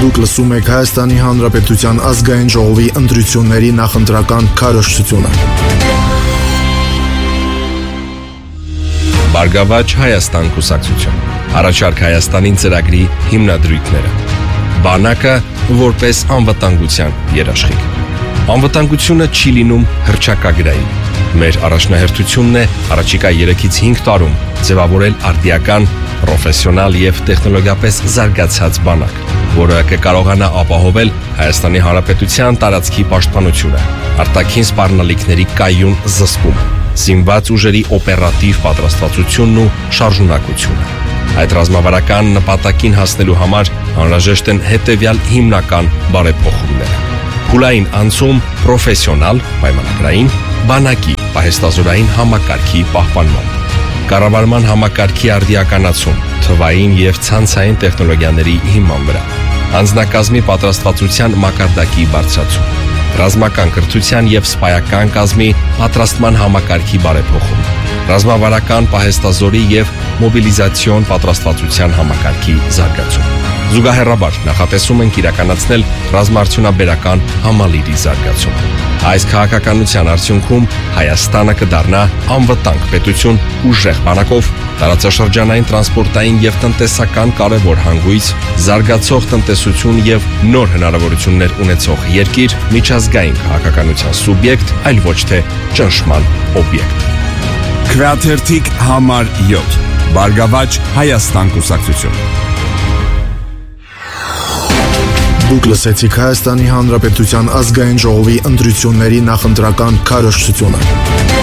Դուք լսում եք Հայաստանի Հանրապետության ազգային ժողովի ընտրությունների նախընտրական քարոզչությունը։ Բարգավաճ Հայաստան կուսակցություն։ Առաջարկ Հայաստանին ծրագրի հիմնադրույթները։ Բանակը որպես անվտանգության երաշխիք։ Անվտանգությունը չի լինում հռչակագրային։ Մեր առաջնահերթությունն է առաջիկա 3-ից 5 տարում ձևավորել արդիական, պրոֆեսիոնալ եւ տեխնոլոգիապես զարգացած բանակ, որը կկարողանա ապահովել Հայաստանի Հանրապետության տարածքի պաշտպանությունը, արտաքին սպառնալիքների կայուն զսպումը, զինված ուժերի օպերատիվ պատրաստվածությունն ու շարժունակությունը։ Այդ ռազմավարական նպատակին հասնելու համար անհրաժեշտ են հետևյալ հիմնական բարեփոխումները։ Փուլային անցում պրոֆեսիոնալ, պայմանագրային, բանակի, պահեստազորային համակարգի պահպանման, կառավարման համակարգի արդիականացում, թվային եւ ցանցային տեխնոլոգիաների հիման վրա, անձնակազմի պատրաստվածության մակարդակի բարձրացում, ռազմական կրթության եւ սպայական կազմի պատրաստման համակարգի բարեփոխում, ռազմավարական պահեստազորի եւ մոբիլիզացիոն պատրաստվածության համակարգի զարգացում։ Զուգահեռաբար նախատեսում ենք իրականացնել ռազմաարդյունաբերական համալիրի զարգացում։ Այս քաղաքականության արդյունքում Հայաստանը կդառնա անվտանգ պետություն ուժեղ բանակով, տարածաշրջանային տրանսպորտային եւ տնտեսական կարևոր հանգույց, զարգացող տնտեսություն եւ նոր հնարավորություններ ունեցող երկիր, միջազգային քաղաքականության սուբյեկտ, այլ ոչ թե ճնշման օբյեկտ։ Քվեաթերթիկ համար 7 Բարգավաճ Հայաստան կուսակցություն։ Դուք լսեցիք Հայաստանի Հանրապետության ազգային ժողովի ընտրությունների նախընտրական քարոզչությունը։